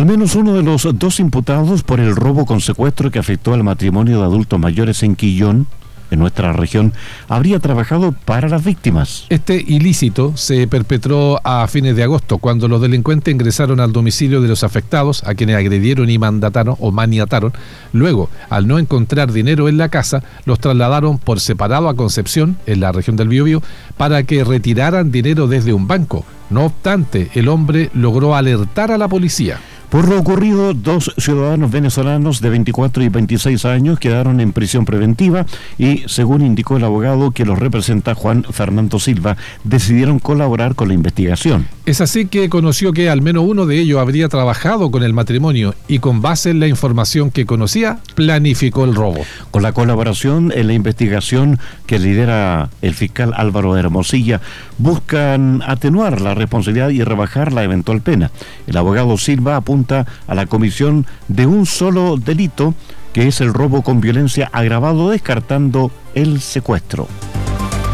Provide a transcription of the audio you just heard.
Al menos uno de los dos imputados por el robo con secuestro que afectó al matrimonio de adultos mayores en Quillón, en nuestra región, habría trabajado para las víctimas. Este ilícito se perpetró a fines de agosto, cuando los delincuentes ingresaron al domicilio de los afectados, a quienes agredieron y maniataron. Luego, al no encontrar dinero en la casa, los trasladaron por separado a Concepción, en la región del Biobío, para que retiraran dinero desde un banco. No obstante, el hombre logró alertar a la policía. Por lo ocurrido, dos ciudadanos venezolanos de 24 y 26 años quedaron en prisión preventiva y, según indicó el abogado que los representa, Juan Fernando Silva, decidieron colaborar con la investigación. Es así que conoció que al menos uno de ellos habría trabajado con el matrimonio y, con base en la información que conocía, planificó el robo. Con la colaboración en la investigación que lidera el fiscal Álvaro Hermosilla, buscan atenuar la responsabilidad y rebajar la eventual pena. El abogado Silva apunta a la comisión de un solo delito, que es el robo con violencia agravado, descartando el secuestro.